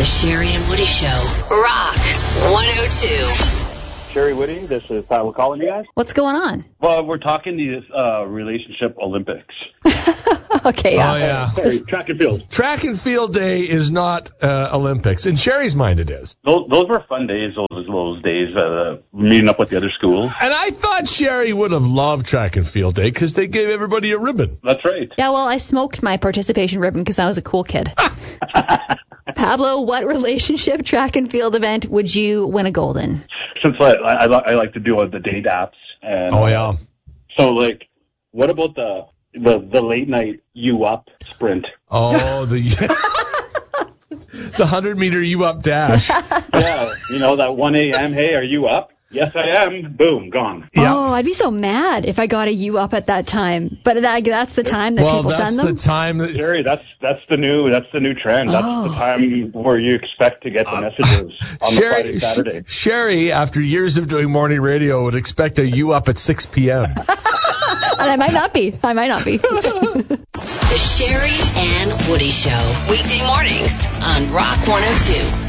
The Sherry and Woody Show. Rock 102. Sherry Woody, this is Tyler calling you guys. What's going on? Well, we're talking the relationship Olympics. Okay, yeah. Oh, yeah. Sorry, track and field. Track and field day is not Olympics. In Sherry's mind, it is. Those were fun days, those days, meeting up with the other schools. And I thought Sherry would have loved track and field day because they gave everybody a ribbon. That's right. Yeah, well, I smoked my participation ribbon because I was a cool kid. Pablo, what relationship track and field event would you win a gold in? Since I like to do the date apps. And, Oh, yeah. So, what about the late night U Up sprint? Oh, the 100-meter U-up dash. Yeah, that 1 a.m., hey, are you up? Yes, I am. Boom, gone. Yeah. Oh, I'd be so mad if I got a U up at that time. But that's the time that people send them? Well, that's the time that... Jerry, that's the new trend. That's the time where you expect to get the messages on the Friday, Saturday. Sherry, after years of doing morning radio, would expect a U-up at 6 p.m. And I might not be. The Sherry and Woody Show. Weekday mornings on Rock 102.